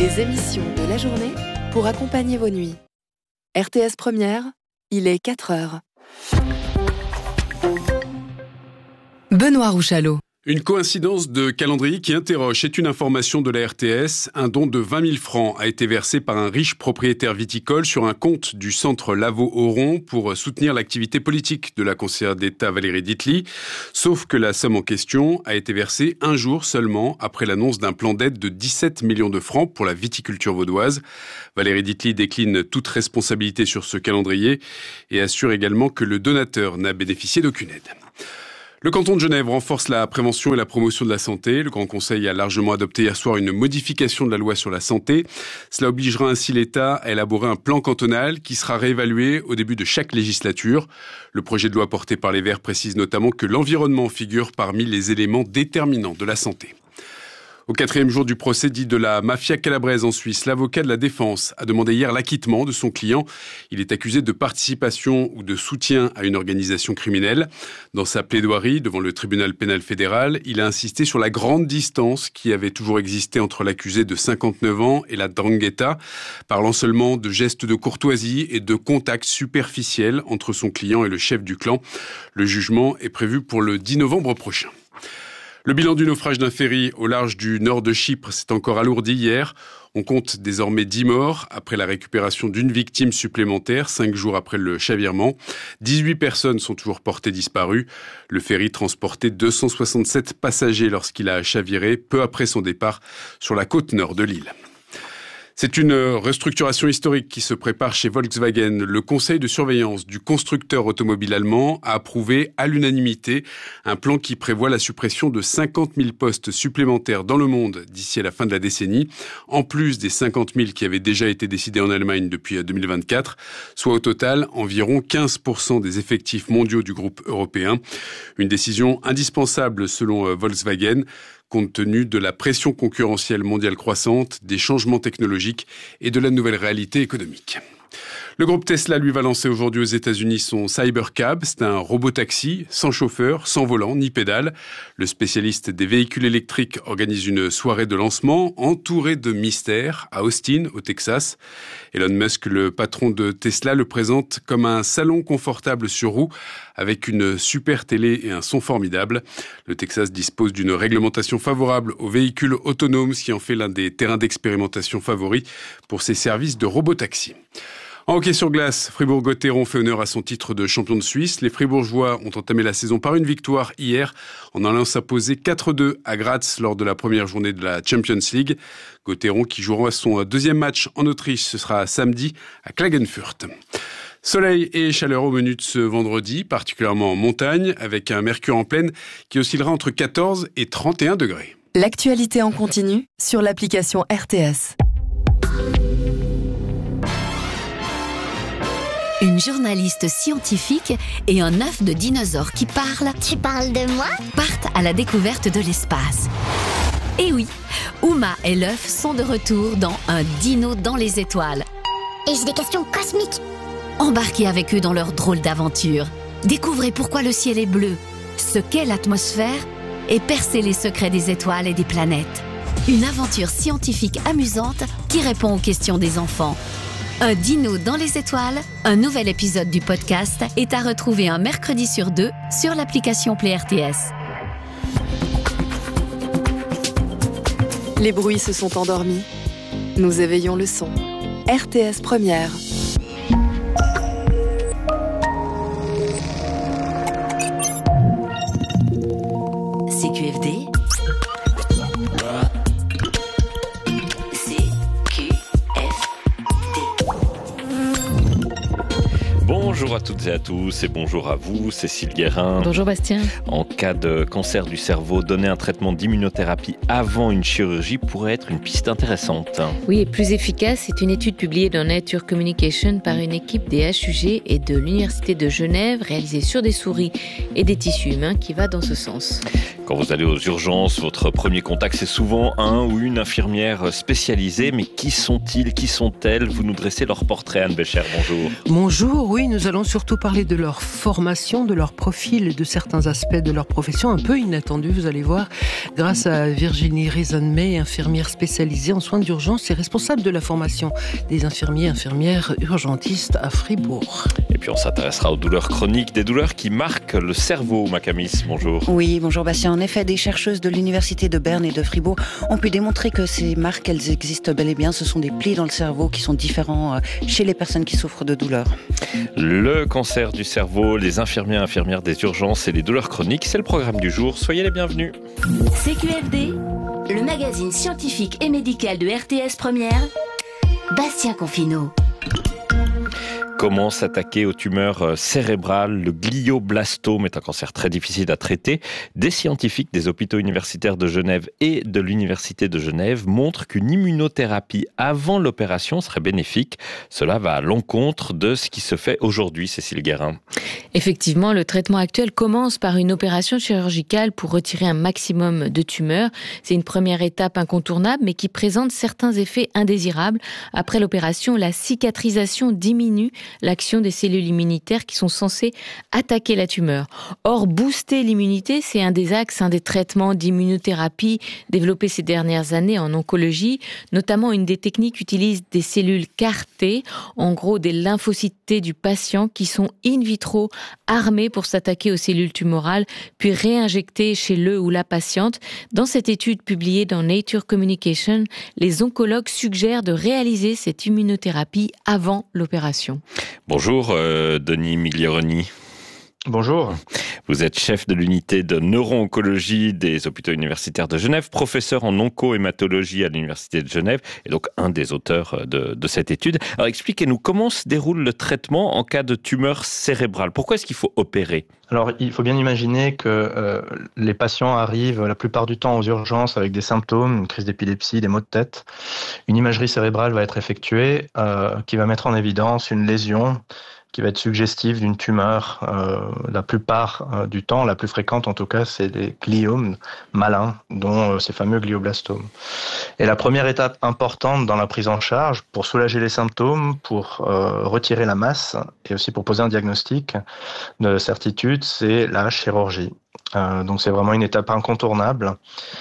Les émissions de la journée pour accompagner vos nuits. RTS Première, il est 4h. Benoît Rouchalot. Une coïncidence de calendrier qui interroge. C'est une information de la RTS. Un don de 20 000 francs a été versé par un riche propriétaire viticole sur un compte du centre Lavaux-Oron pour soutenir l'activité politique de la conseillère d'État Valérie Dietly. Sauf que la somme en question a été versée un jour seulement après l'annonce d'un plan d'aide de 17 millions de francs pour la viticulture vaudoise. Valérie Dietly décline toute responsabilité sur ce calendrier et assure également que le donateur n'a bénéficié d'aucune aide. Le canton de Genève renforce la prévention et la promotion de la santé. Le Grand Conseil a largement adopté hier soir une modification de la loi sur la santé. Cela obligera ainsi l'État à élaborer un plan cantonal qui sera réévalué au début de chaque législature. Le projet de loi porté par les Verts précise notamment que l'environnement figure parmi les éléments déterminants de la santé. Au 4e jour du procès dit de la mafia calabraise en Suisse, l'avocat de la défense a demandé hier l'acquittement de son client. Il est accusé de participation ou de soutien à une organisation criminelle. Dans sa plaidoirie devant le tribunal pénal fédéral, il a insisté sur la grande distance qui avait toujours existé entre l'accusé de 59 ans et la 'ndrangheta, parlant seulement de gestes de courtoisie et de contacts superficiels entre son client et le chef du clan. Le jugement est prévu pour le 10 novembre prochain. Le bilan du naufrage d'un ferry au large du nord de Chypre s'est encore alourdi hier. On compte désormais 10 morts après la récupération d'une victime supplémentaire 5 jours après le chavirement. 18 personnes sont toujours portées disparues. Le ferry transportait 267 passagers lorsqu'il a chaviré peu après son départ sur la côte nord de l'île. C'est une restructuration historique qui se prépare chez Volkswagen. Le conseil de surveillance du constructeur automobile allemand a approuvé à l'unanimité un plan qui prévoit la suppression de 50 000 postes supplémentaires dans le monde d'ici à la fin de la décennie, en plus des 50 000 qui avaient déjà été décidés en Allemagne depuis 2024, soit au total environ 15% des effectifs mondiaux du groupe européen. Une décision indispensable selon Volkswagen, compte tenu de la pression concurrentielle mondiale croissante, des changements technologiques et de la nouvelle réalité économique. Le groupe Tesla, lui, va lancer aujourd'hui aux États-Unis son Cybercab. C'est un robot-taxi, sans chauffeur, sans volant, ni pédale. Le spécialiste des véhicules électriques organise une soirée de lancement entourée de mystères à Austin, au Texas. Elon Musk, le patron de Tesla, le présente comme un salon confortable sur roues avec une super télé et un son formidable. Le Texas dispose d'une réglementation favorable aux véhicules autonomes, ce qui en fait l'un des terrains d'expérimentation favoris pour ses services de robot-taxi. En hockey sur glace, Fribourg-Gotteron fait honneur à son titre de champion de Suisse. Les Fribourgeois ont entamé la saison par une victoire hier en allant s'imposer 4-2 à Graz lors de la première journée de la Champions League. Gotteron qui jouera son deuxième match en Autriche, ce sera samedi à Klagenfurt. Soleil et chaleur au menu de ce vendredi, particulièrement en montagne, avec un mercure en pleine qui oscillera entre 14 et 31 degrés. L'actualité en continu sur l'application RTS. Une journaliste scientifique et un œuf de dinosaure qui parle. Tu parles de moi ? Partent à la découverte de l'espace. Et oui, Uma et l'œuf sont de retour dans Un dino dans les étoiles. Et j'ai des questions cosmiques. Embarquez avec eux dans leur drôle d'aventure. Découvrez pourquoi le ciel est bleu, ce qu'est l'atmosphère et percez les secrets des étoiles et des planètes. Une aventure scientifique amusante qui répond aux questions des enfants. Un dino dans les étoiles, un nouvel épisode du podcast est à retrouver un mercredi sur 2 sur l'application Play RTS. Les bruits se sont endormis. Nous éveillons le son. RTS Première. CQFD. Bonjour à toutes et à tous et bonjour à vous, Cécile Guérin. Bonjour Bastien. En cas de cancer du cerveau, donner un traitement d'immunothérapie avant une chirurgie pourrait être une piste intéressante. Oui, et plus efficace, c'est une étude publiée dans Nature Communication par une équipe des HUG et de l'Université de Genève réalisée sur des souris et des tissus humains qui va dans ce sens. Quand vous allez aux urgences, votre premier contact, c'est souvent un ou une infirmière spécialisée. Mais qui sont-ils, qui sont-elles? Vous nous dressez leur portrait, Anne Bécher, bonjour. Bonjour, oui, nous allons surtout parler de leur formation, de leur profil et de certains aspects de leur profession un peu inattendus, vous allez voir, grâce à Virginie Rezan-May, infirmière spécialisée en soins d'urgence et responsable de la formation des infirmières urgentistes à Fribourg. Et puis on s'intéressera aux douleurs chroniques, des douleurs qui marquent le cerveau, Macamis, bonjour. Oui, bonjour Bastien. En effet, des chercheuses de l'université de Berne et de Fribourg ont pu démontrer que ces marques, elles existent bel et bien. Ce sont des plis dans le cerveau qui sont différents chez les personnes qui souffrent de douleurs. Le cancer du cerveau, les infirmières des urgences et les douleurs chroniques, c'est le programme du jour. Soyez les bienvenus. CQFD, le magazine scientifique et médical de RTS Première, Bastien Confineau. Comment s'attaquer aux tumeurs cérébrales? Le glioblastome est un cancer très difficile à traiter. Des scientifiques des hôpitaux universitaires de Genève et de l'Université de Genève montrent qu'une immunothérapie avant l'opération serait bénéfique. Cela va à l'encontre de ce qui se fait aujourd'hui, Cécile Guérin. Effectivement, le traitement actuel commence par une opération chirurgicale pour retirer un maximum de tumeurs. C'est une première étape incontournable, mais qui présente certains effets indésirables. Après l'opération, la cicatrisation diminue l'action des cellules immunitaires qui sont censées attaquer la tumeur. Or, booster l'immunité, c'est un des axes, des traitements d'immunothérapie développés ces dernières années en oncologie. Notamment, une des techniques utilise des cellules CAR-T, en gros des lymphocytes T du patient qui sont in vitro armés pour s'attaquer aux cellules tumorales, puis réinjectés chez le ou la patiente. Dans cette étude publiée dans Nature Communication, les oncologues suggèrent de réaliser cette immunothérapie avant l'opération. Bonjour Denis Miglioroni. Bonjour. Vous êtes chef de l'unité de neuro-oncologie des hôpitaux universitaires de Genève, professeur en onco-hématologie à l'université de Genève et donc un des auteurs de cette étude. Alors expliquez-nous comment se déroule le traitement en cas de tumeur cérébrale. Pourquoi est-ce qu'il faut opérer ? Alors il faut bien imaginer que les patients arrivent la plupart du temps aux urgences avec des symptômes, une crise d'épilepsie, des maux de tête. Une imagerie cérébrale va être effectuée qui va mettre en évidence une lésion qui va être suggestive d'une tumeur. La plupart du temps, la plus fréquente en tout cas, c'est les gliomes malins, dont ces fameux glioblastomes. Et la première étape importante dans la prise en charge, pour soulager les symptômes, pour retirer la masse, et aussi pour poser un diagnostic de certitude, c'est la chirurgie. Donc c'est vraiment une étape incontournable.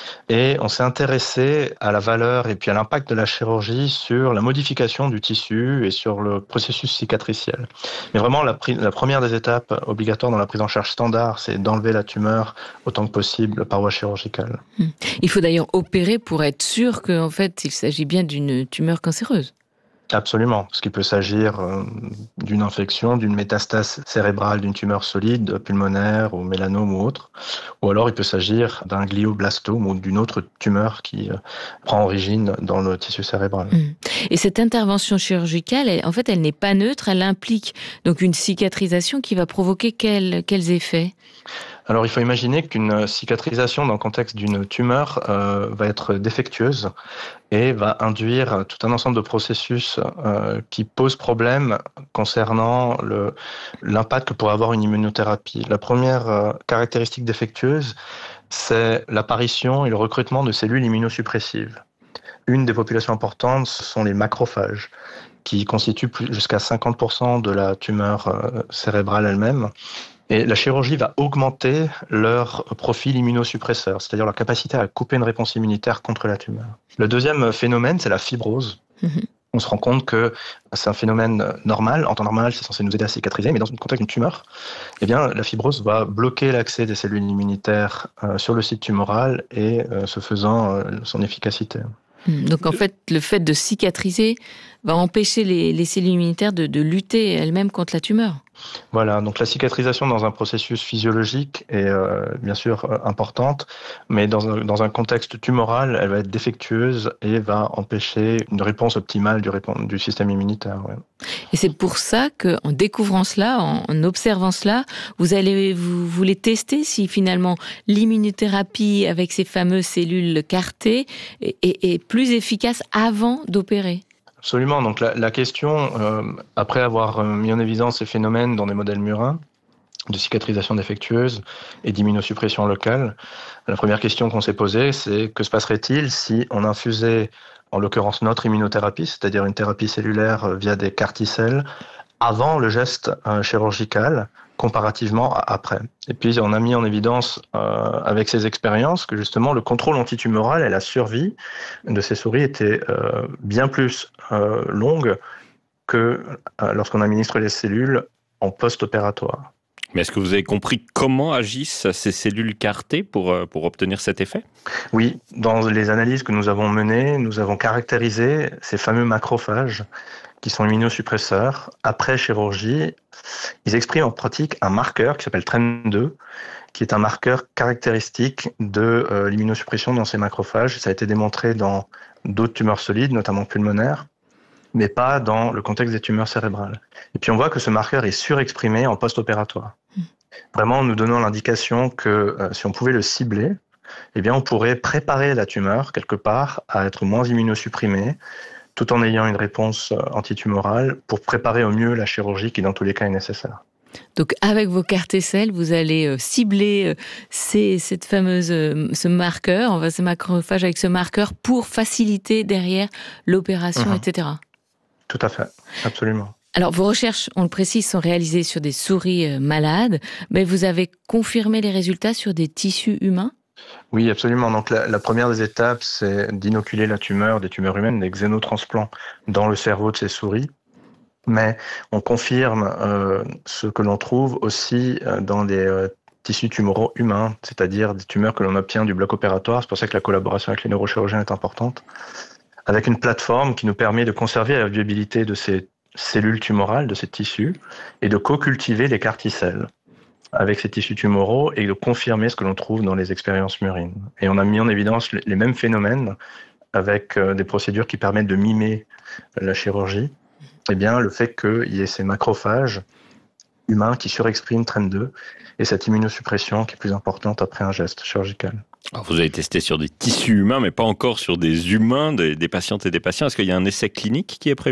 Et on s'est intéressé à la valeur et puis à l'impact de la chirurgie sur la modification du tissu et sur le processus cicatriciel. Mais vraiment, la première des étapes obligatoires dans la prise en charge standard, c'est d'enlever la tumeur autant que possible par voie chirurgicale. Il faut d'ailleurs opérer pour être sûr qu'en fait, il s'agit bien d'une tumeur cancéreuse. Absolument, parce qu'il peut s'agir d'une infection, d'une métastase cérébrale, d'une tumeur solide, pulmonaire ou mélanome ou autre. Ou alors il peut s'agir d'un glioblastome ou d'une autre tumeur qui prend origine dans le tissu cérébral. Et cette intervention chirurgicale, elle n'est pas neutre, elle implique donc une cicatrisation qui va provoquer quels effets ? Alors il faut imaginer qu'une cicatrisation dans le contexte d'une tumeur va être défectueuse et va induire tout un ensemble de processus qui posent problème concernant l'impact que pourrait avoir une immunothérapie. La première caractéristique défectueuse, c'est l'apparition et le recrutement de cellules immunosuppressives. Une des populations importantes, ce sont les macrophages, qui constituent jusqu'à 50% de la tumeur cérébrale elle-même. Et la chirurgie va augmenter leur profil immunosuppresseur, c'est-à-dire leur capacité à couper une réponse immunitaire contre la tumeur. Le deuxième phénomène, c'est la fibrose. On se rend compte que c'est un phénomène normal. En temps normal, c'est censé nous aider à cicatriser, mais dans le contexte d'une tumeur, eh bien, la fibrose va bloquer l'accès des cellules immunitaires sur le site tumoral et, ce faisant, son efficacité. Donc en fait, le fait de cicatriser va empêcher les cellules immunitaires de lutter elles-mêmes contre la tumeur. Voilà, donc la cicatrisation dans un processus physiologique est bien sûr importante, mais dans un contexte tumoral, elle va être défectueuse et va empêcher une réponse optimale du système immunitaire. Ouais. Et c'est pour ça qu'en découvrant cela, en observant cela, vous voulez tester si finalement l'immunothérapie avec ces fameuses cellules CAR-T est plus efficace avant d'opérer. Absolument. Donc la question, après avoir mis en évidence ces phénomènes dans des modèles murins, de cicatrisation défectueuse et d'immunosuppression locale. La première question qu'on s'est posée, c'est que se passerait-il si on infusait, en l'occurrence, notre immunothérapie, c'est-à-dire une thérapie cellulaire via des CAR-T-cells, avant le geste chirurgical, comparativement à après. Et puis on a mis en évidence avec ces expériences que justement le contrôle antitumoral et la survie de ces souris étaient bien plus longues que lorsqu'on administre les cellules en post-opératoire. Mais est-ce que vous avez compris comment agissent ces cellules CAR-T pour obtenir cet effet ? Oui, dans les analyses que nous avons menées, nous avons caractérisé ces fameux macrophages qui sont immunosuppresseurs. Après chirurgie, ils expriment en pratique un marqueur qui s'appelle TREN2, qui est un marqueur caractéristique de l'immunosuppression dans ces macrophages. Ça a été démontré dans d'autres tumeurs solides, notamment pulmonaires, mais pas dans le contexte des tumeurs cérébrales. Et puis on voit que ce marqueur est surexprimé en post-opératoire. Vraiment nous donnant l'indication que si on pouvait le cibler, eh bien on pourrait préparer la tumeur quelque part à être moins immunosupprimée, tout en ayant une réponse antitumorale pour préparer au mieux la chirurgie qui dans tous les cas est nécessaire. Donc avec vos CAR-T-cells, vous allez cibler ce marqueur, ces macrophages avec ce marqueur pour faciliter derrière l'opération, etc. Tout à fait, absolument. Alors vos recherches, on le précise, sont réalisées sur des souris malades, mais vous avez confirmé les résultats sur des tissus humains ? Oui, absolument. Donc la première des étapes, c'est d'inoculer la tumeur, des tumeurs humaines, des xénotransplants dans le cerveau de ces souris. Mais on confirme ce que l'on trouve aussi dans les tissus tumoraux humains, c'est-à-dire des tumeurs que l'on obtient du bloc opératoire. C'est pour ça que la collaboration avec les neurochirurgiens est importante. Avec une plateforme qui nous permet de conserver la viabilité de ces cellules tumorales, de ces tissus, et de co-cultiver les CAR-T-cells avec ces tissus tumoraux et de confirmer ce que l'on trouve dans les expériences murines. Et on a mis en évidence les mêmes phénomènes avec des procédures qui permettent de mimer la chirurgie. Eh bien, le fait qu'il y ait ces macrophages humains qui surexpriment TREN2 et cette immunosuppression qui est plus importante après un geste chirurgical. Alors vous avez testé sur des tissus humains, mais pas encore sur des humains, des patientes et des patients. Est-ce qu'il y a un essai clinique qui est prévu ?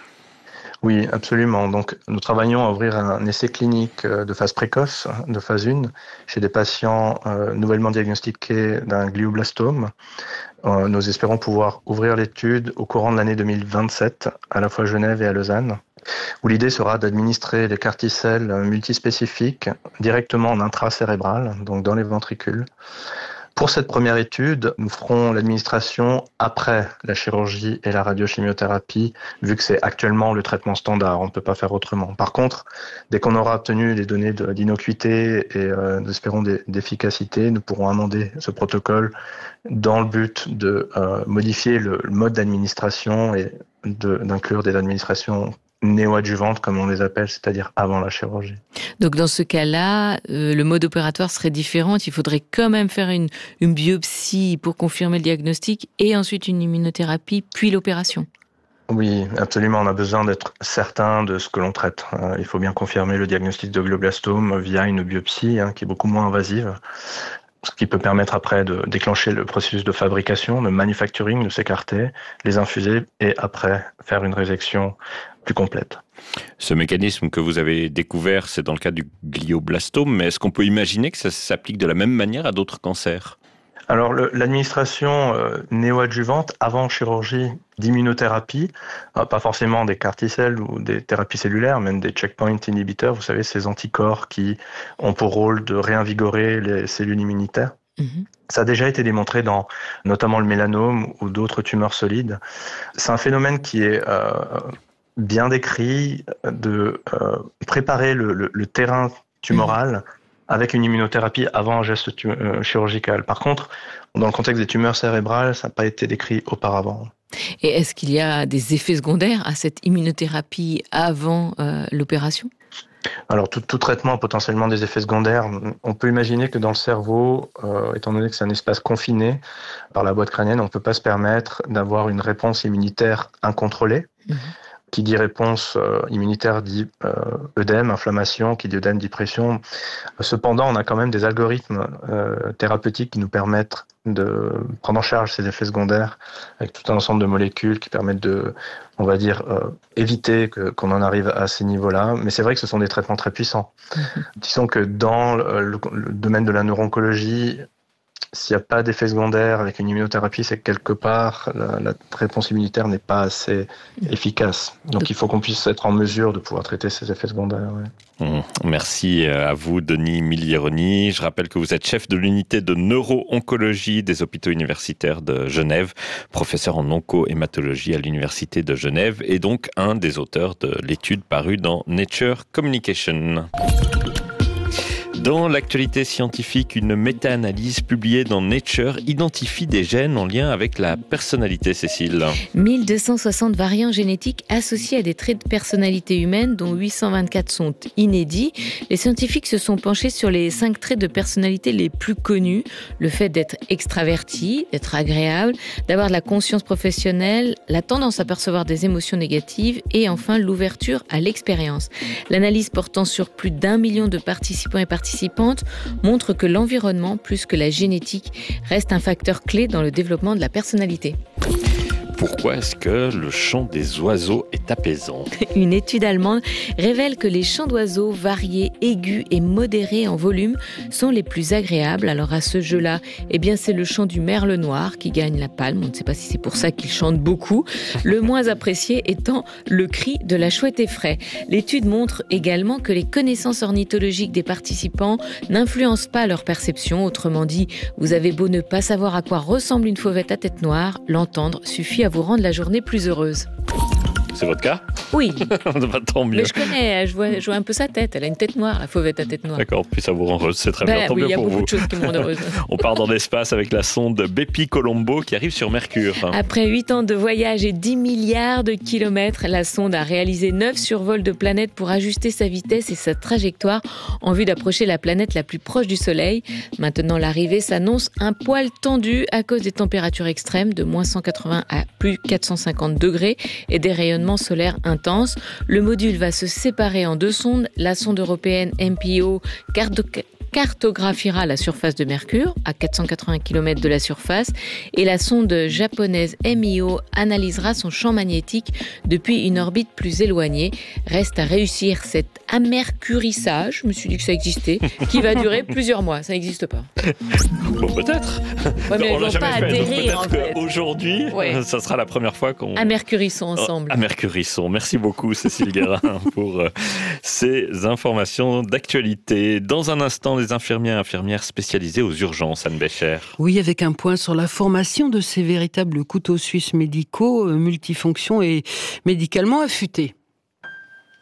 Oui, absolument. Donc, nous travaillons à ouvrir un essai clinique de phase précoce, de phase 1, chez des patients nouvellement diagnostiqués d'un glioblastome. Nous espérons pouvoir ouvrir l'étude au courant de l'année 2027, à la fois à Genève et à Lausanne, où l'idée sera d'administrer les CAR-T-cells multispécifiques directement en intracérébral, donc dans les ventricules. Pour cette première étude, nous ferons l'administration après la chirurgie et la radiochimiothérapie, vu que c'est actuellement le traitement standard, on ne peut pas faire autrement. Par contre, dès qu'on aura obtenu les données d'innocuité et espérons d'efficacité, nous pourrons amender ce protocole dans le but de modifier le mode d'administration et d'inclure des administrations néoadjuvantes, comme on les appelle, c'est-à-dire avant la chirurgie. Donc dans ce cas-là, le mode opératoire serait différent. Il faudrait quand même faire une biopsie pour confirmer le diagnostic et ensuite une immunothérapie, puis l'opération. Oui, absolument. On a besoin d'être certain de ce que l'on traite. Il faut bien confirmer le diagnostic de glioblastome via une biopsie qui est beaucoup moins invasive, ce qui peut permettre après de déclencher le processus de fabrication, de manufacturing de ces CAR-T, les infuser et après faire une résection plus complète. Ce mécanisme que vous avez découvert, c'est dans le cas du glioblastome, mais est-ce qu'on peut imaginer que ça s'applique de la même manière à d'autres cancers ? Alors l'administration néoadjuvante avant chirurgie d'immunothérapie, pas forcément des CAR-T-cells ou des thérapies cellulaires, même des checkpoint inhibiteurs, vous savez, ces anticorps qui ont pour rôle de réinvigorer les cellules immunitaires. Ça a déjà été démontré dans notamment le mélanome ou d'autres tumeurs solides. C'est un phénomène qui est bien décrit de préparer le terrain tumoral avec une immunothérapie avant un geste chirurgical. Par contre, dans le contexte des tumeurs cérébrales, ça n'a pas été décrit auparavant. Et est-ce qu'il y a des effets secondaires à cette immunothérapie avant l'opération ? Alors, tout traitement a potentiellement des effets secondaires. On peut imaginer que dans le cerveau, étant donné que c'est un espace confiné par la boîte crânienne, on ne peut pas se permettre d'avoir une réponse immunitaire incontrôlée. qui dit réponse immunitaire dit œdème, inflammation, qui dit œdème dit pression. Cependant, on a quand même des algorithmes thérapeutiques qui nous permettent de prendre en charge ces effets secondaires avec tout un ensemble de molécules qui permettent de, on va dire, éviter qu'on en arrive à ces niveaux-là. Mais c'est vrai que ce sont des traitements très puissants. Disons que dans le domaine de la neuro-oncologie, s'il n'y a pas d'effet secondaire avec une immunothérapie, c'est que quelque part, la réponse immunitaire n'est pas assez efficace. Donc il faut qu'on puisse être en mesure de pouvoir traiter ces effets secondaires. Ouais. Merci à vous, Denis Miglieroni. Je rappelle que vous êtes chef de l'unité de neuro-oncologie des hôpitaux universitaires de Genève, professeur en onco-hématologie à l'université de Genève et donc un des auteurs de l'étude parue dans Nature Communication. Dans l'actualité scientifique, une méta-analyse publiée dans Nature identifie des gènes en lien avec la personnalité, Cécile. 1260 variants génétiques associés à des traits de personnalité humaine, dont 824 sont inédits. Les scientifiques se sont penchés sur les 5 traits de personnalité les plus connus. Le fait d'être extraverti, d'être agréable, d'avoir de la conscience professionnelle, la tendance à percevoir des émotions négatives et enfin l'ouverture à l'expérience. L'analyse portant sur plus d'1 million de participants et participantes montre que l'environnement, plus que la génétique, reste un facteur clé dans le développement de la personnalité. Pourquoi est-ce que le chant des oiseaux est apaisant ? Une étude allemande révèle que les chants d'oiseaux variés, aigus et modérés en volume sont les plus agréables. Alors à ce jeu-là, c'est le chant du merle noir qui gagne la palme. On ne sait pas si c'est pour ça qu'il chante beaucoup. Le moins apprécié étant le cri de la chouette effraie. L'étude montre également que les connaissances ornithologiques des participants n'influencent pas leur perception. Autrement dit, vous avez beau ne pas savoir à quoi ressemble une fauvette à tête noire, l'entendre suffit à vous rendre la journée plus heureuse. C'est votre cas ? Oui. Tant mieux. Mais je connais, je vois un peu sa tête. Elle a une tête noire, la fauvette à tête noire. D'accord, puis ça vous rend heureuse, c'est très bien. Tant mieux pour vous. Il y a beaucoup de choses qui me rendent heureuse. On part dans l'espace avec la sonde Bepi Colombo qui arrive sur Mercure. Après 8 ans de voyage et 10 milliards de kilomètres, la sonde a réalisé 9 survols de planètes pour ajuster sa vitesse et sa trajectoire en vue d'approcher la planète la plus proche du Soleil. Maintenant, l'arrivée s'annonce un poil tendue à cause des températures extrêmes de moins 180 à plus 450 degrés et des rayonnements solaires intenses. Le module va se séparer en 2 sondes. La sonde européenne MPO cartographiera la surface de Mercure à 480 km de la surface et la sonde japonaise MIO analysera son champ magnétique depuis une orbite plus éloignée. Reste à réussir cet amercurissage, je me suis dit que ça existait, qui va durer plusieurs mois. Ça n'existe pas. Bon, peut-être. Ouais, mais on ne va pas atterrir en fait. Aujourd'hui, ça sera la première fois qu'on... Amercurissons ensemble. Amercurissons. Merci beaucoup Cécile Guérin pour ces informations d'actualité. Dans un instant, les infirmières et infirmières spécialisées aux urgences, Anne Bécher. Oui, avec un point sur la formation de ces véritables couteaux suisses médicaux, multifonctions et médicalement affûtés.